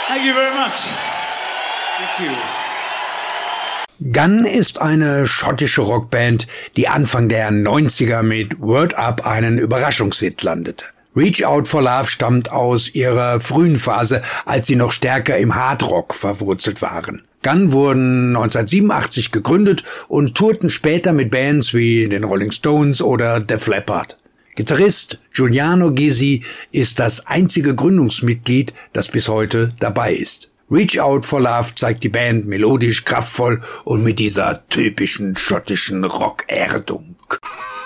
Thank you very much. Thank you. Gun ist eine schottische Rockband, die Anfang der 90er mit Word Up einen Überraschungshit landete. Reach Out for Love stammt aus ihrer frühen Phase, als sie noch stärker im Hardrock verwurzelt waren. Gun wurden 1987 gegründet und tourten später mit Bands wie den Rolling Stones oder Def Leppard. Gitarrist Giuliano Gesi ist das einzige Gründungsmitglied, das bis heute dabei ist. Reach Out for Love zeigt die Band melodisch, kraftvoll und mit dieser typischen schottischen Rock-Erdung.